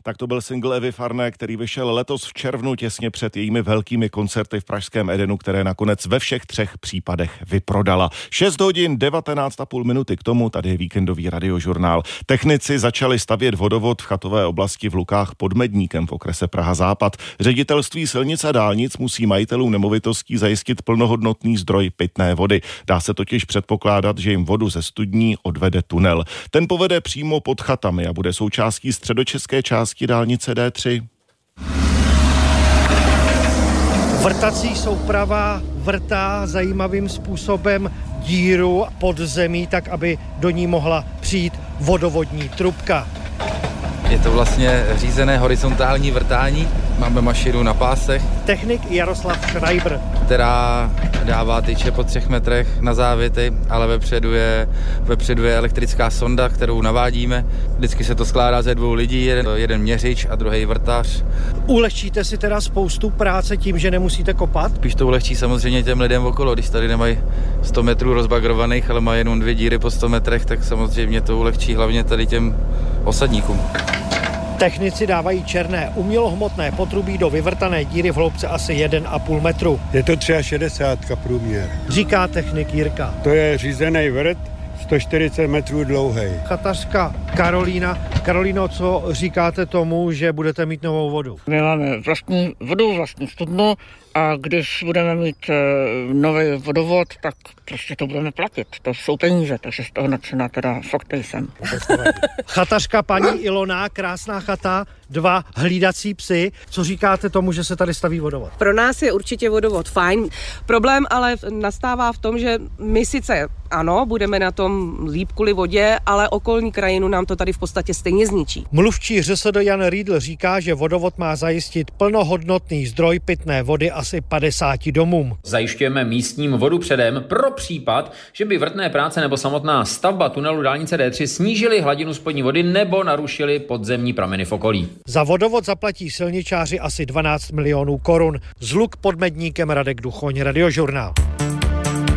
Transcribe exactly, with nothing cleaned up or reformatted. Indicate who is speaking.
Speaker 1: Tak to byl single Evy Farné, který vyšel letos v červnu těsně před jejími velkými koncerty v pražském Edenu, které nakonec ve všech třech případech vyprodala. šest hodin devatenáct a půl minuty k tomu, tady je víkendový radiožurnál. Technici začali stavět vodovod v chatové oblasti v Lukách pod Medníkem v okrese Praha Západ. Ředitelství silnic a dálnic musí majitelům nemovitostí zajistit plnohodnotný zdroj pitné vody. Dá se totiž předpokládat, že jim vodu ze studní odvede tunel. Ten povede přímo pod chatami a bude součástí středočeské části dálnice D tři.
Speaker 2: Vrtací souprava vrtá zajímavým způsobem díru pod zemí, tak aby do ní mohla přijít vodovodní trubka.
Speaker 3: Je to vlastně řízené horizontální vrtání. Máme mašinu na pásech.
Speaker 2: Technik Jaroslav Schreiber,
Speaker 3: která dává tyče po třech metrech na závěty, ale vepředu je, vepředu je elektrická sonda, kterou navádíme. Vždycky se to skládá ze dvou lidí, jeden, jeden měřič a druhý vrtař.
Speaker 2: Ulehčíte si teda spoustu práce tím, že nemusíte kopat?
Speaker 3: Spíš to ulehčí samozřejmě těm lidem okolo, když tady nemají sto metrů rozbagrovaných, ale mají jenom dvě díry po sto metrech, tak samozřejmě to ulehčí hlavně tady těm osadníkům.
Speaker 2: Technici dávají černé umělohmotné potrubí do vyvrtané díry v hloubce asi jeden a půl metru.
Speaker 4: Je to šedesát tři průměr.
Speaker 2: Říká technik Jirka.
Speaker 4: To je řízený vrt, sto čtyřicet metrů dlouhý.
Speaker 2: Chatařka Karolína. Karolíno, co říkáte tomu, že budete mít novou vodu?
Speaker 5: My máme vlastní vodu, vlastní studnu a když budeme mít e, nový vodovod, tak prostě to budeme platit. To jsou peníze, takže z toho nadšená teda fakt nejsem.
Speaker 2: Chatařka paní Ilona, krásná chata, dva hlídací psy. Co říkáte tomu, že se tady staví vodovod?
Speaker 6: Pro nás je určitě vodovod fajn. Problém ale nastává v tom, že my sice ano, budeme na tom líp kvůli vodě, ale okolní krajinu nám to tady v podstatě stejně zničí.
Speaker 2: Mluvčí ŘSD Jan Riedl říká, že vodovod má zajistit plnohodnotný zdroj pitné vody asi padesáti domům.
Speaker 7: Zajišťujeme místním vodu předem pro případ, že by vrtné práce nebo samotná stavba tunelu dálnice D tři snížily hladinu spodní vody nebo narušily podzemní prameny v okolí.
Speaker 2: Za vodovod zaplatí silničáři asi dvanáct milionů korun. Z Luk pod Medníkem Radek Duchoň, Radiožurnál.